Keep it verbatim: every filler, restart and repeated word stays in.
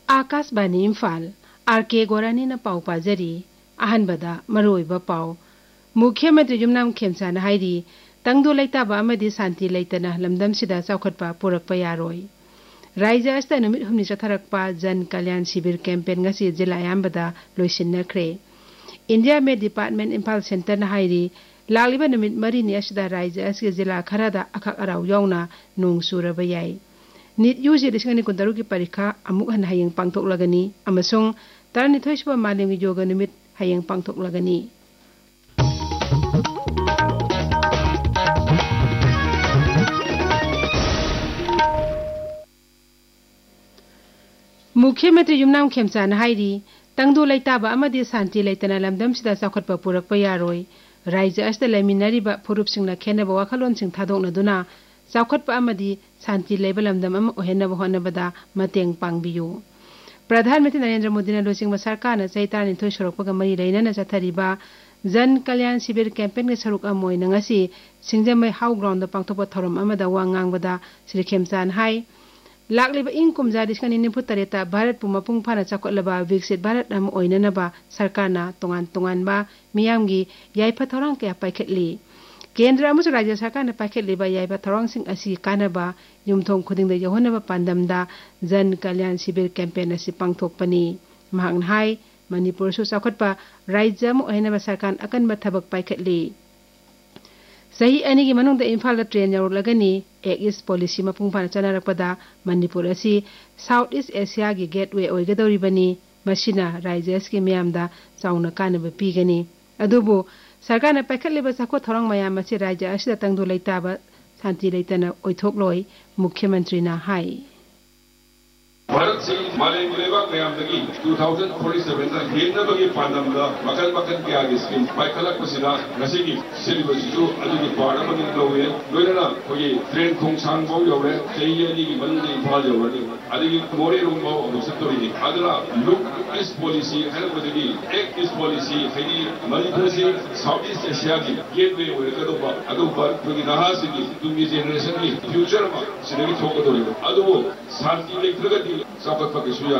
Akashvani Imphal are के गोरानी न पाउ पाजरी अहनबदा मरोइबा पाउ मुख्यमंत्री युमनाम खेमसाना हाइरी तंगदो लेताबा अमदी शांति लेतना लमदमसिदा चौखटपा पुरकपा यारोय राज्य अस्ता नुमित हुमनि चथरकपा जन कल्याण शिविर कैंपेन ngasi जिला अयाम्बदा लोइसिनखरे इंडिया में डिपार्टमेंट इम्फाल सेंटर न हाइरी लालिबा नुमित मरीनि असदा राज्य असके जिला खरादा अखक अराउ यौना नोंग सुरबा याई नीट यूजी लिसिंगनि कुंतरु की परीक्षा अमुक हन हायंग पांगथोकलगनी अमसोंग तरनिथोय सुबा मालेमि योग नुमित हायंग पांगथोकलगनी मुख्यमंत्री युमनाम खेमचाना हाइरी तंगदो लेताबा अमदी शांति लेतना लमदमसिदा चौखटपा पुरकपा यारोय राज्य असदा लेमिनारिबा फुरुपसिंगना खेनबा वाखलोनसिंग थादोकनदुना चौखटपा अमदी शांति लेबा लमदम अमा ओहेनबा होनबदा मतेंग पांगबियु प्रधानमंत्री नरेंद्र मोदी लोचिंग सरकारना चैतानिथोय सोरकपगा मरी लेना चथरिबा जन कल्याण शिविर कैंपेन के सरुक अमोयना ngasi सिंगजमै हाउ ग्राउंड पांगथोकपा थौरम अमदा वा ngangbada श्री खेमचान हाई लाकलिबा इंग कुमजा दिसकनि निफु तरेता भारत पु मपुंग फाना चाकोलबा विकसित भारत अम ओइननबा सरकारना तोंगान तोंगानबा मियामगी याइफा थौरांग कया पाइखेतली केंद्र अमसु राज्य सरकारना पाइखेतलिबा याइफा थौरांगसिंग असि कानबा युमथोंग खुदिंगदा यहोनबा पांदमदा जन कल्याण शिविर कैंपेन असि पांगथोकपनी महांगन हाई मणिपुर सु चाखटपा राज्य अम ओइनबा सरकार अकनबा थबक पाइखेतली सही अनी की मनुंग इम्फाल ट्रेन यौरलगनी एक ईस्ट पॉलिसी मपुंग फाना चनरकपदा मणिपुर असि साउथ ईस्ट एशिया की गेटवे ओइगदौरिबनी मसिना राज्य के म्यामदा चाउना कानबा पीगनी अदुबो सरकारना पाइखतलिबा चाखो थौरांग मयाम असी राज्य असिदा तंगदो लेताबा शांति लेतना ओइथोकलोय मुख्यमंत्रीना हाई भारत से मालेम लेबा कयामदगी two thousand forty-seven दा हेनबगी पांदमदा मकल मकल के आगे स्कीम पाइखलक पसिदा ngasi सिलेबस जो अदुगी पाड़ा मनि लौवे लोइना कोई ट्रेन खोंगसांग बाउ यौरे चेयनी की बंद इम्फाल यौरे अदुगी मोरे रूम बाउ अबसतोरी अदला लुक इस पॉलिसी हेनबगी एक इस पॉलिसी हेनी मणिपुर से साउथ ईस्ट एशिया की गेटवे ओरे कदोबा अदुबा तुगी नहासिगी तुगी जनरेशन की फ्यूचर मा सिनेगी थोकदोरी अदु शांति लेखरगति सापक पके सुया